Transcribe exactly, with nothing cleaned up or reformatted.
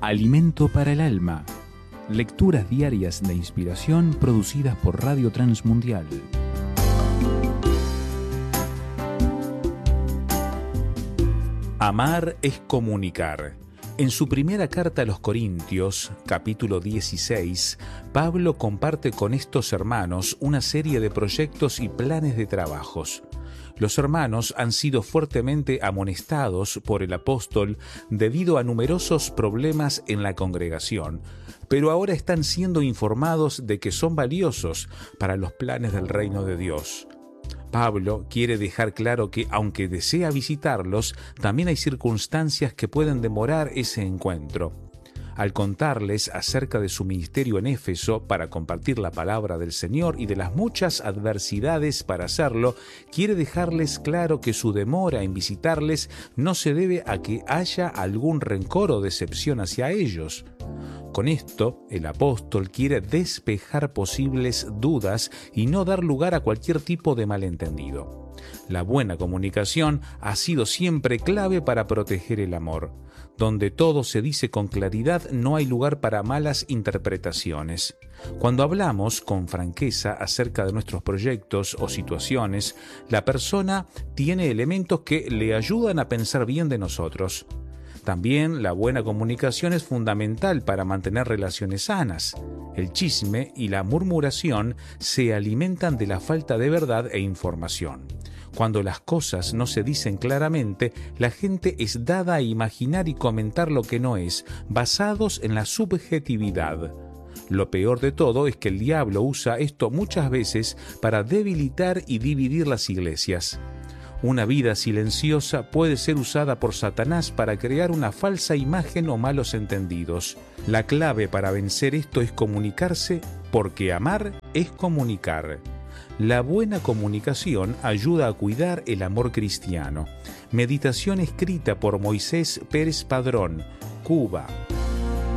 Alimento para el alma. Lecturas diarias de inspiración producidas por Radio Transmundial. Amar es comunicar. En su primera carta a los Corintios, capítulo dieciséis, Pablo comparte con estos hermanos una serie de proyectos y planes de trabajos. Los hermanos han sido fuertemente amonestados por el apóstol debido a numerosos problemas en la congregación, pero ahora están siendo informados de que son valiosos para los planes del reino de Dios. Pablo quiere dejar claro que, aunque desea visitarlos, también hay circunstancias que pueden demorar ese encuentro. Al contarles acerca de su ministerio en Éfeso para compartir la palabra del Señor y de las muchas adversidades para hacerlo, quiere dejarles claro que su demora en visitarles no se debe a que haya algún rencor o decepción hacia ellos. Con esto, el apóstol quiere despejar posibles dudas y no dar lugar a cualquier tipo de malentendido. La buena comunicación ha sido siempre clave para proteger el amor. Donde todo se dice con claridad, no hay lugar para malas interpretaciones. Cuando hablamos con franqueza acerca de nuestros proyectos o situaciones, la persona tiene elementos que le ayudan a pensar bien de nosotros. También la buena comunicación es fundamental para mantener relaciones sanas. El chisme y la murmuración se alimentan de la falta de verdad e información. Cuando las cosas no se dicen claramente, la gente es dada a imaginar y comentar lo que no es, basados en la subjetividad. Lo peor de todo es que el diablo usa esto muchas veces para debilitar y dividir las iglesias. Una vida silenciosa puede ser usada por Satanás para crear una falsa imagen o malos entendidos. La clave para vencer esto es comunicarse, porque amar es comunicar. La buena comunicación ayuda a cuidar el amor cristiano. Meditación escrita por Moisés Pérez Padrón, Cuba.